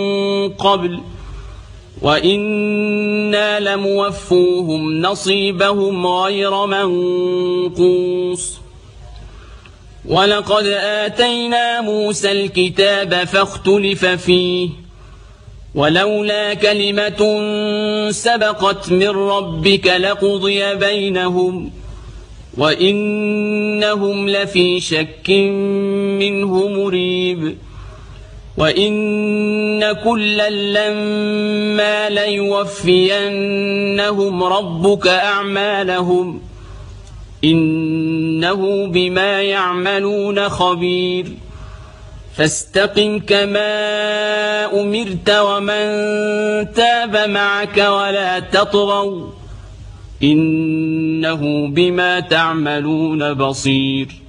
قبل وإنا لموفوهم نصيبهم غير منقوص ولقد آتينا موسى الكتاب فاختلف فيه ولولا كلمة سبقت من ربك لقضي بينهم وإنهم لفي شك منه مريب وإن كلا لما ليوفينهم ربك أعمالهم إنه بما يعملون خبير فاستقم كما أمرت ومن تاب معك ولا تطغوا إنه بما تعملون بصير